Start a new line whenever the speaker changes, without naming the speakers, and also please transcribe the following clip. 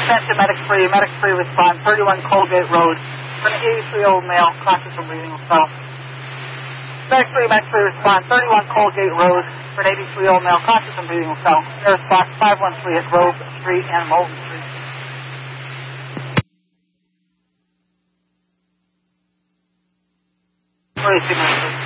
Attention, medic 3 respond, 31 Colgate Road, for an 83-year-old male, conscious and breathing himself. Medic 3 respond, 31 Colgate Road, for an 83-year-old male, conscious and breathing himself. Air spot 513 at Grove Street and Moulton Street. Emergency.